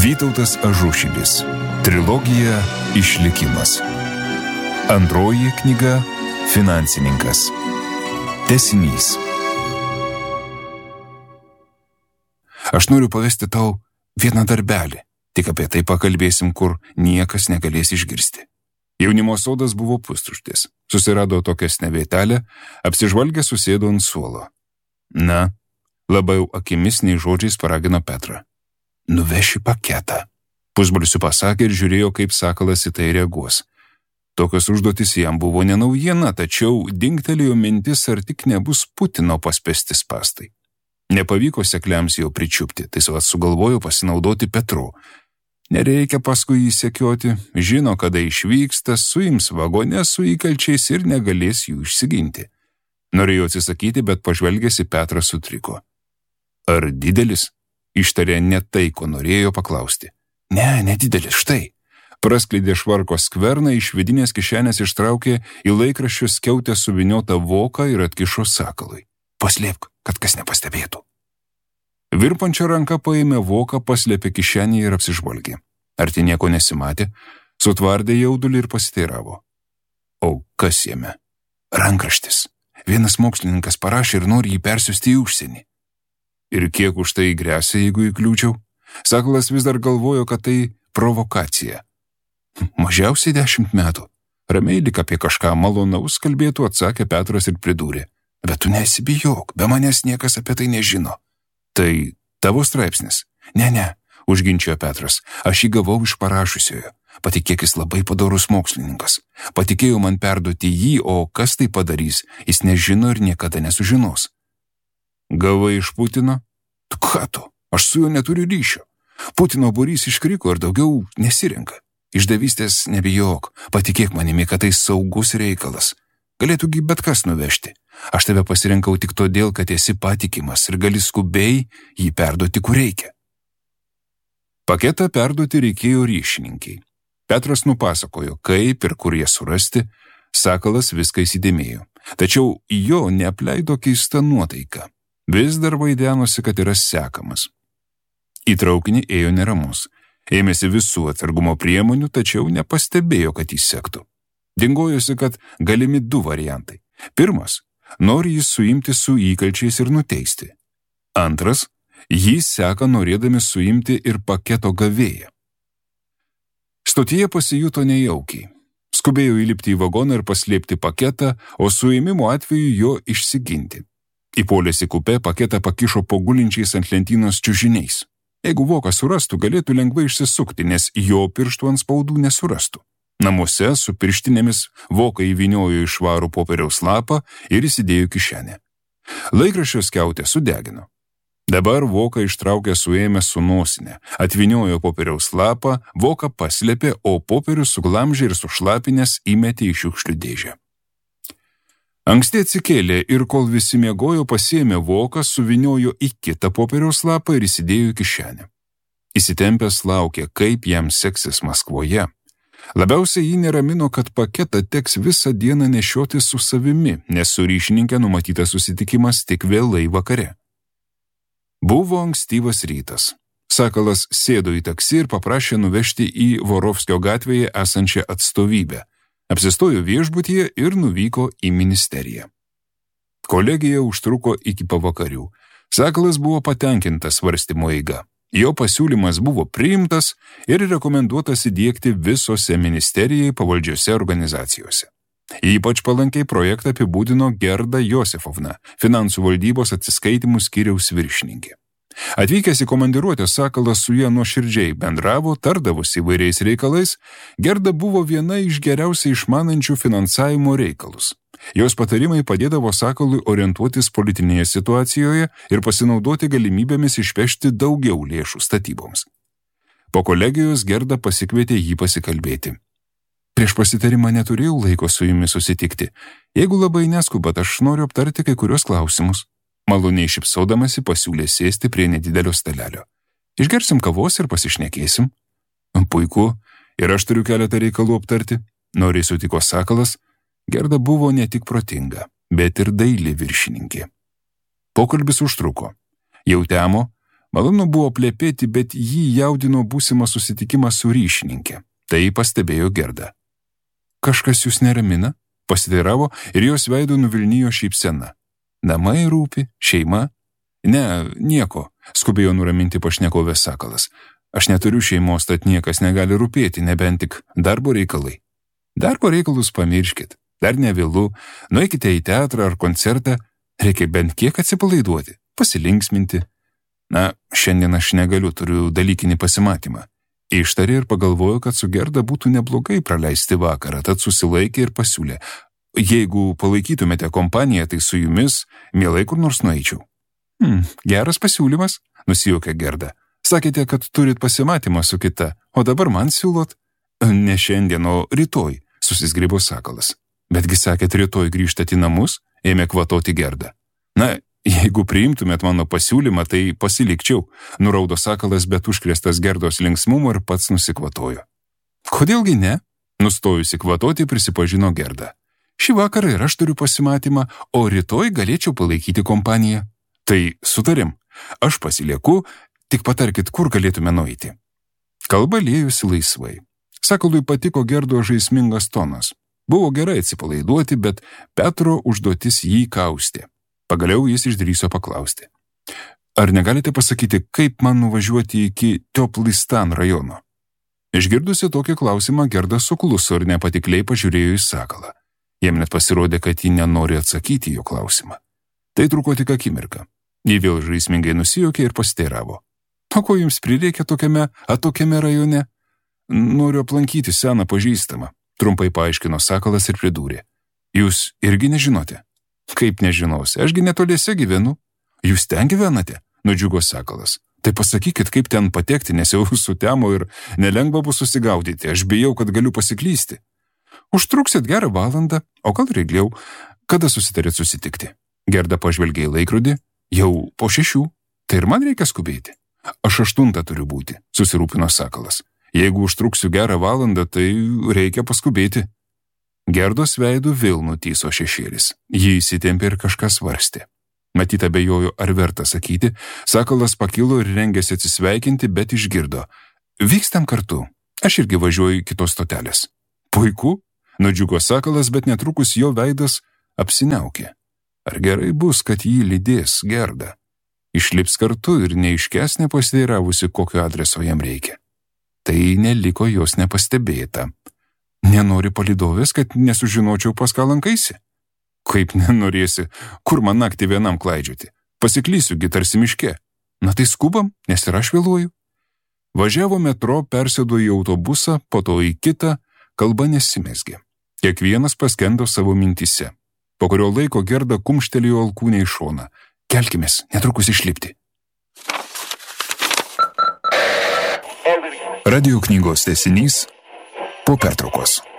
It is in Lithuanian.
Vytautas Ažušilis. Trilogija Išlikimas. Antroji knyga Finansininkas. Tęsinys. Aš noriu pavesti tau vieną darbelį. Tik apie tai pakalbėsim, kur niekas negalės išgirsti. Jaunimo sodas buvo pustuštis. Susirado tokiasnę vietelę, apsižvalgę susėdo ant suolo. Na, labiau akimis nei žodžiais paragino Petrą. Nuveši paketą. Pusbalsiu pasakė ir žiūrėjo, kaip sakalas į tai reaguos. Tokios užduotis jam buvo ne naujiena, tačiau dingtelėjo mintis, ar tik nebus Putino paspęsti spąstai. Nepavyko sekliams jau pričiupti, tai sugalvojo pasinaudoti Petru. Nereikia paskui jį sekioti, žino, kada išvyksta, suims vagone su įkalčiais ir negalės jų išsiginti. Norėjo atsisakyti, bet pažvelgęs į Petrą sutriko. Ar didelis? Ištarė ne tai, ko norėjo paklausti. Ne, nedidelis, štai. Praskleidė švarko skverną, iš vidinės kišenės ištraukė į laikraščio skiautę suviniotą voką ir atkišo sakalui. Paslėpk, kad kas nepastebėtų. Virpančia ranka paėmė voką, paslėpė kišenėje ir apsižvalgė. Ar tai nieko nesimatė, sutvardė jaudulį ir pasiteiravo. O kas jame? Rankraštis. Vienas mokslininkas parašė ir nori jį persiųsti į užsienį. Ir kiek už tai gresia, jeigu įkliūčiau? Sakalas vis dar galvojo, kad tai provokacija. Mažiausiai 10 metų. Ramiai lyg apie kažką malonaus kalbėtų, atsakė Petras ir pridūrė. Bet tu nesibijok, be manęs niekas apie tai nežino. Tai tavo straipsnis? Ne, užginčijo Petras. Aš jį gavau iš parašusiojo. Patikėk, jis labai padorus mokslininkas. Patikėjo man perduoti jį, o kas tai padarys, jis nežino ir niekada nesužinos. Gavai iš Putino? Tu ką tu? Aš su juo neturiu ryšio. Putino būrys iškriko ir daugiau nesirenka. Išdavystės nebijok, patikėk manimi, kad tai saugus reikalas. Galėtųgi bet kas nuvežti. Aš tave pasirinkau tik todėl, kad esi patikimas ir gali skubiai jį perduoti, kur reikia. Paketą perduoti reikėjo ryšininkiai. Petras nupasakojo, kaip ir kur jie surasti, sakalas viską įsidėmėjo. Tačiau jo neapleido keista nuotaika. Vis dar vaidenosi, kad yra sekamas. Į traukinį ėjo neramus. Ėmėsi visų atsargumo priemonių, tačiau nepastebėjo, kad jį sektų. Dingojosi, kad galimi 2 variantai. Pirmas – nori jį suimti su įkalčiais ir nuteisti. Antras – jį seka norėdami suimti ir paketo gavėją. Stotyje pasijuto nejaukiai. Skubėjo įlipti į vagoną ir paslėpti paketą, o suėmimo atveju jo išsiginti. Įpuolęs į kupę, paketą pakišo po gulinčiais ant lentynos čiužiniais. Jeigu voką surastų, galėtų lengvai išsisukti, nes jo pirštų ant spaudų nesurastų. Namuose su pirštinėmis voką įvyniojo į švarų popieriaus lapą ir įsidėjo kišenę. Laikraščio skiautę sudegino. Dabar voką ištraukė suėmęs su nosinė, atvyniojo popieriaus lapą, voką paslėpė, o popierius suglamžė ir sušlapinės įmetė į šiukšlių dėžę. Anksti atsikėlė ir kol visi miegojo, pasiėmė voką, suvyniojo į kitą popieriaus lapą ir įsidėjo į kišenę. Įsitempęs laukė, kaip jam seksis Maskvoje. Labiausiai jį neramino, kad paketą teks visą dieną nešioti su savimi, nes su ryšininkė numatytas susitikimas tik vėlai vakare. Buvo ankstyvas rytas. Sakalas sėdo į taksi ir paprašė nuvežti į Vorovskio gatvėje esančią atstovybę. Apsistojo viešbutyje ir nuvyko į ministeriją. Kolegija užtruko iki pavakarių. Sakalas buvo patenkintas svarstymo eiga. Jo pasiūlymas buvo priimtas ir rekomenduotas įdiegti visose ministerijai pavaldžiose organizacijose. Ypač palankiai projektą apibūdino Gerda Josefovna, finansų valdybos atsiskaitimų skyriaus viršininkė. Atvykęs į komandiruotę, Sakalas su ja nuoširdžiai bendravo, tardavosi įvairiais reikalais. Gerda buvo viena iš geriausiai išmanančių finansavimo reikalus. Jos patarimai padėdavo Sakalui orientuotis politinėje situacijoje ir pasinaudoti galimybėmis išvežti daugiau lėšų statyboms. Po kolegijos Gerda pasikvietė jį pasikalbėti. Prieš pasitarimą neturėjau laiko su jumis susitikti. Jeigu labai neskubat, aš noriu aptarti kai kurios klausimus. Maloniai šypsodamasi pasiūlė sėsti prie nedidelio stalelio. Išgersim kavos ir pasišnekėsim. Puiku, ir aš turiu keletą reikalų aptarti. Noriai sutiko Sakalas. Gerda buvo ne tik protinga, bet ir daili viršininkė. Pokalbis užtruko. Jau temo, Malonu buvo plepėti, bet jį jaudino būsimas susitikimas su ryšininkė. Tai pastebėjo Gerda. Kažkas jūs neramina? Pasiteiravo ir jos veidu nuvilnijo šypsena. Namai rūpi, šeima? Ne, nieko, skubėjo nuraminti pašnekovės Sakalas. Aš neturiu šeimos, tad niekas negali rūpėti, nebent tik darbo reikalai. Darbo reikalus pamirškit, dar nevėlu, nueikite į teatrą ar koncertą, reikia bent kiek atsipalaiduoti, pasilinksminti. Na, šiandien aš negaliu, turiu dalykinį pasimatymą. Ištarė ir pagalvojo, kad su Gerda būtų neblogai praleisti vakarą, tad susilaikė ir pasiūlė. Jeigu palaikytumėte kompaniją, tai su jumis mielai kur nors nueičiau. Geras pasiūlymas, nusijuokė Gerda. Sakėte, kad turit pasimatymą su kita, o dabar man siūlot? Ne šiandien, o rytoj, susizgribo Sakalas. Betgi sakėt, rytoj grįžtat į namus, ėmė kvatoti Gerda. Na, jeigu priimtumėt mano pasiūlymą, tai pasilikčiau, nuraudo Sakalas, bet užkrėstas Gerdos linksmumo ir pats nusikvatojo. Kodėlgi ne? Nustojusi kvatoti, prisipažino Gerda. Šį vakarą ir aš turiu pasimatymą, o rytoj galėčiau palaikyti kompaniją. Tai sutarim, aš pasilieku, tik patarkit, kur galėtume nueiti. Kalba liejusi laisvai. Sakalui patiko Gerdo žaismingas tonas. Buvo gerai atsipalaiduoti, bet Petro užduotis jį kaustė. Pagaliau jis išdrįso paklausti. Ar negalite pasakyti, kaip man nuvažiuoti iki Teoplistan rajono? Išgirdusi tokį klausimą, Gerda sukluso ir nepatikliai pažiūrėjo į Sakalą. Jam net pasirodė, kad ji nenori atsakyti į jo klausimą. Tai truko tik akimirką. Ji vėl žaismingai nusijuokė ir pasiteiravo. O ko jums prireikia tokiame rajone? Noriu aplankyti seną pažįstamą, trumpai paaiškino Sakalas ir pridūrė. Jūs irgi nežinote? Kaip nežinosi, ašgi netoliese gyvenu. Jūs ten gyvenate? Nudžiugo Sakalas. Tai pasakykit, kaip ten patekti, nes jau sutemo ir nelengva bus susigaudyti, aš bijau, kad galiu pasiklysti. Užtruksit gerą valandą, o gal ir ilgiau, kada susitarėt susitikti? Gerda pažvelgė į laikrodį, jau po 6, tai ir man reikia skubėti. Aš 8 turiu būti, susirūpino Sakalas. Jeigu užtruksiu gerą valandą, tai reikia paskubėti. Gerdos veidų vėl nutyso šešėlis. Ji įsitempė ir kažką svarstė. Matyt, abejojo, ar verta sakyti. Sakalas pakilo ir rengėsi atsisveikinti, bet išgirdo. Vykstam kartu. Aš irgi važiuoju kitos stotelės. Puiku, nudžiugo Sakalas, bet netrukus jo veidas apsiniaukė. Ar gerai bus, kad jį lydės Gerda? Išlips kartu ir neiškęs nepasiteiravusi, kokio adreso jam reikia. Tai neliko jos nepastebėta. Nenori palydovės, kad nesužinočiau, pas ką lankaisi? Kaip nenorėsi, kur man naktį vienam klaidžioti? Pasiklysiugi tarsi miške. Na tai skubam, nes ir aš vėluoju. Važiavo metro, persėdo į autobusą, po to į kitą, kalba nesimezgė. Kiekvienas paskendo savo mintyse. Po kurio laiko Gerda kumštelėjo alkūnę į šoną. Kelkimės, netrukus išlipti. Radio knygos tęsinys po pertraukos.